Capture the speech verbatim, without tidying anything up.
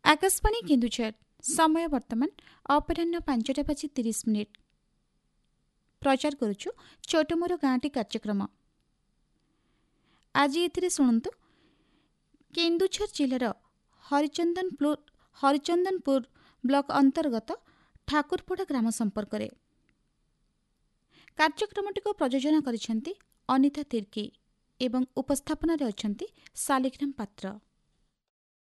आकाशवाणी केन्दुझर समय वर्तमान अपराह्न पांचटा बाजी तीस मिनिट प्रचार करुछु छोट मोर गाँटी कार्यक्रम। आज एथिरे शुणु केन्दुझर जिलार हरिचंदनपुर हरिचंदनपुर ब्लॉक अंतर्गत ठाकुरपड़ा ग्राम संपर्क रे कार्यक्रमटी को प्रयोजन करिसेंती अनिता तिर्की एवं उपस्थापन रे अछंती शालिग्राम पात्र।